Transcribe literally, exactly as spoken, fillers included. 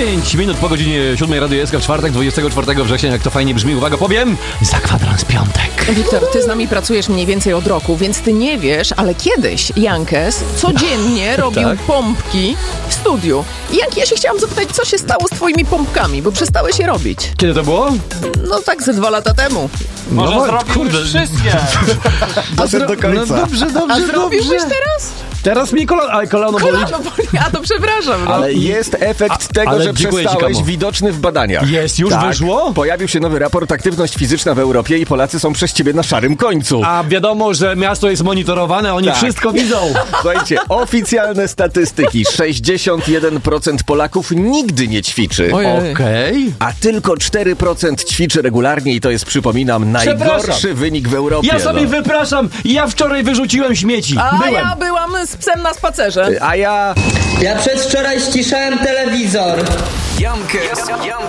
dziewięć minut po godzinie siódmej Radio S K w czwartek, dwudziestego czwartego września. Jak to fajnie brzmi, uwaga, powiem, za kwadrans piątek. Wiktor, ty z nami pracujesz mniej więcej od roku, więc ty nie wiesz, ale kiedyś Jankes codziennie robił Tak? pompki w studiu. I Janki, ja się chciałam zapytać, co się stało z twoimi pompkami, bo przestałeś je robić. Kiedy to było? No tak ze dwa lata temu. Może No, zrobił kurde. już wszystkie. Doszedł do końca. No dobrze, dobrze, A zrobiłbyś dobrze. teraz? Teraz mi kolano, ale kolano boli. Kolano boli. A to przepraszam. No. Ale jest efekt A- tego, ale że dziękuję ci, przestałeś Kamo. widoczny w badaniach. Jest, już tak. wyszło? Pojawił się nowy raport Aktywność fizyczna w Europie i Polacy są przez ciebie na szarym końcu. A wiadomo, że miasto jest monitorowane, oni Tak. wszystko widzą. Słuchajcie, oficjalne statystyki. sześćdziesiąt jeden procent Polaków nigdy nie ćwiczy. Ojej. Okej. A tylko cztery procent ćwiczy regularnie i to jest, przypominam, najgorszy Przepraszam. wynik w Europie. Ja sobie no. wypraszam, ja wczoraj wyrzuciłem śmieci. A Byłem. ja byłam z psem na spacerze. A ja... Ja przedwczoraj ściszałem telewizor. Jankes.